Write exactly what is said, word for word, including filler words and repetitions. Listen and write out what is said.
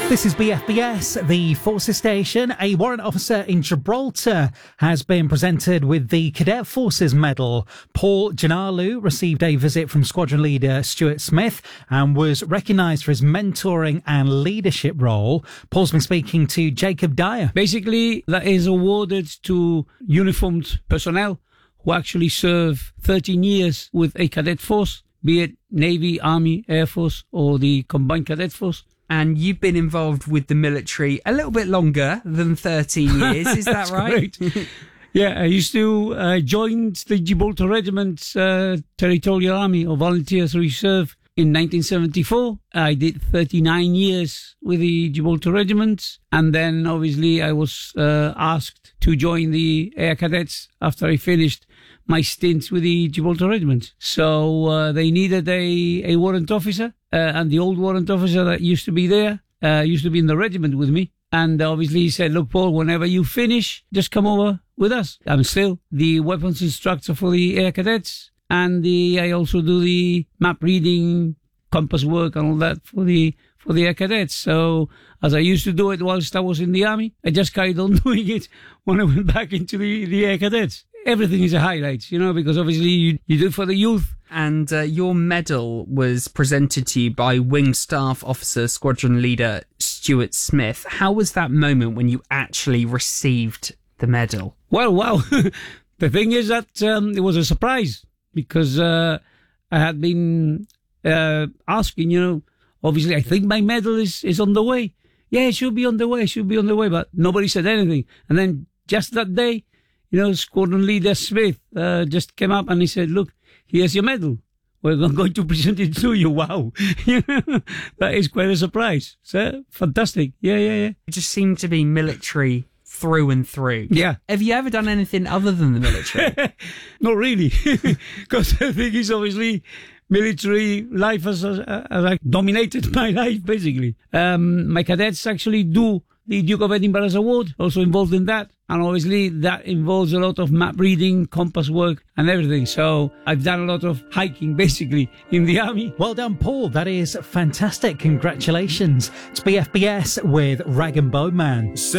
This is B F B S, the Forces Station. A warrant officer in Gibraltar has been presented with the Cadet Forces Medal. Paul Janalu received a visit from squadron leader Stuart Smith and was recognised for his mentoring and leadership role. Paul's been speaking to Jacob Dyer. Basically, that is awarded to uniformed personnel who actually serve thirteen years with a cadet force, be it Navy, Army, Air Force, or the Combined Cadet Force. And you've been involved with the military a little bit longer than thirteen years, is that right? Yeah, I used to uh, join the Gibraltar Regiment uh, Territorial Army or Volunteers Reserve in nineteen seventy-four. I did thirty-nine years with the Gibraltar Regiment, and then obviously I was uh, asked to join the Air Cadets after I finished my stint with the Gibraltar Regiment. So uh, they needed a, a warrant officer, uh, and the old warrant officer that used to be there, uh, used to be in the regiment with me. And obviously he said, look, Paul, whenever you finish, just come over with us. I'm still the weapons instructor for the Air Cadets, and the, I also do the map reading, compass work and all that for the for the Air Cadets. So as I used to do it whilst I was in the Army, I just carried on doing it when I went back into the, the Air Cadets. Everything is a highlight, you know, because obviously you, you do it for the youth. And uh, your medal was presented to you by Wing Staff Officer Squadron Leader Stuart Smith. How was that moment when you actually received the medal? Well, wow. The thing is that um, it was a surprise because uh, I had been uh, asking, you know, obviously I think my medal is, is on the way. Yeah, it should be on the way, it should be on the way, but nobody said anything. And then just that day, you know, Squadron Leader Smith uh, just came up and he said, look, here's your medal. We're going to present it to you. Wow. That is quite a surprise. So, fantastic. Yeah, yeah, yeah. You just seem to be military through and through. Yeah. Have you ever done anything other than the military? Not really. Because the thing is, obviously, military life has, has, has dominated my life, basically. Um, my cadets actually do the Duke of Edinburgh's award, also involved in that. And obviously that involves a lot of map reading, compass work and everything. So I've done a lot of hiking basically in the Army. Well done, Paul. That is fantastic. Congratulations. It's B F B S with Rag and Bone Man.